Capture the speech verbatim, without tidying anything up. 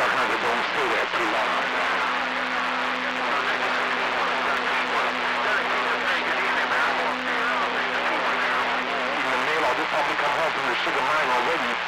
看个钟，四点七了。你们没老是上面看号子是个慢了，问你。